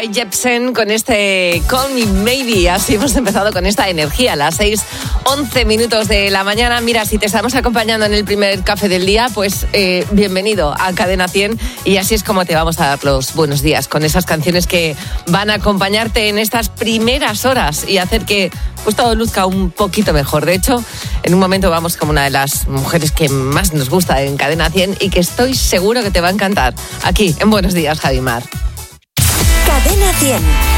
Kai Jepsen con este Call Me Maybe. Así hemos empezado con esta energía a las 6:11 de la mañana. Mira, si te estamos acompañando en el primer café del día, pues bienvenido a Cadena 100. Y así es como te vamos a dar los buenos días, con esas canciones que van a acompañarte en estas primeras horas y hacer que pues todo luzca un poquito mejor. De hecho, en un momento vamos con una de las mujeres que más nos gusta en Cadena 100 y que estoy seguro que te va a encantar. Aquí, en Buenos Días, Javimar. Cadena 100.